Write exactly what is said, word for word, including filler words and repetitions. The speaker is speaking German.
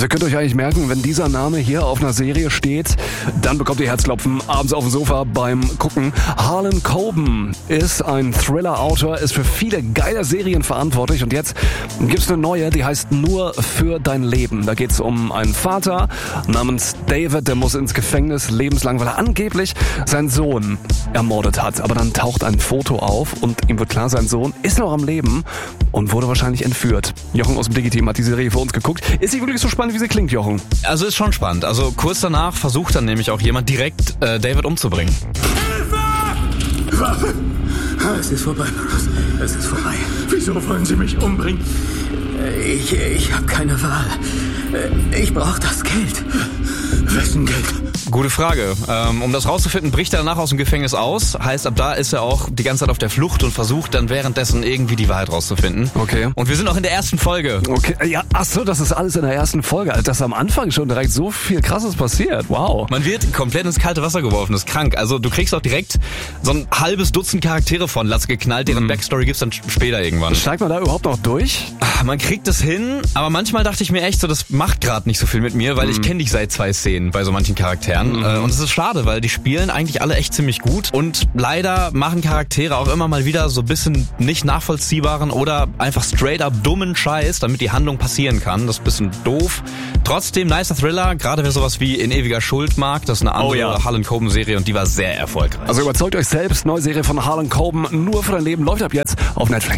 Also ihr könnt euch eigentlich merken, wenn dieser Name hier auf einer Serie steht, dann bekommt ihr Herzklopfen abends auf dem Sofa beim Gucken. Harlan Coben ist ein Thriller-Autor, ist für viele geile Serien verantwortlich und jetzt gibt's eine neue, die heißt Nur für dein Leben. Da geht's um einen Vater namens David, der muss ins Gefängnis lebenslang, weil er angeblich seinen Sohn ermordet hat. Aber dann taucht ein Foto auf und ihm wird klar, sein Sohn ist noch am Leben und wurde wahrscheinlich entführt. Jochen aus dem Digi-Team hat die Serie für uns geguckt. Ist sie wirklich so spannend, wie sie klingt, Jochen? Also ist schon spannend. Also kurz danach versucht dann nämlich auch jemand direkt äh, David umzubringen. Hilfe! Waffe! Es ist vorbei, Markus. Es ist vorbei. Wieso wollen Sie mich umbringen? Ich, ich habe keine Wahl. Ich brauche das Geld. Wessen Geld? Gute Frage. Ähm, um das rauszufinden, bricht er danach aus dem Gefängnis aus. Heißt, ab da ist er auch die ganze Zeit auf der Flucht und versucht dann währenddessen irgendwie die Wahrheit rauszufinden. Okay. Und wir sind auch in der ersten Folge. Okay, ja, ach so, das ist alles in der ersten Folge. Dass am Anfang schon direkt so viel Krasses passiert. Wow. Man wird komplett ins kalte Wasser geworfen, das ist krank. Also du kriegst auch direkt so ein halbes Dutzend Charaktere von Latz geknallt, deren mhm. Backstory gibt's dann später irgendwann. Steigt man da überhaupt noch durch? Man kriegt es hin, aber manchmal dachte ich mir echt so, das macht gerade nicht so viel mit mir, weil mhm. ich kenne dich seit zwei Szenen bei so manchen Charakteren. Mhm. Und es ist schade, weil die spielen eigentlich alle echt ziemlich gut und leider machen Charaktere auch immer mal wieder so ein bisschen nicht nachvollziehbaren oder einfach straight up dummen Scheiß, damit die Handlung passieren kann. Das ist ein bisschen doof. Trotzdem nicer Thriller, gerade wer sowas wie In ewiger Schuld mag. Das ist eine andere oh, ja. Harlan Coben Serie und die war sehr erfolgreich. Also überzeugt euch selbst, neue Serie von Harlan Coben, Nur für dein Leben, läuft ab jetzt auf Netflix.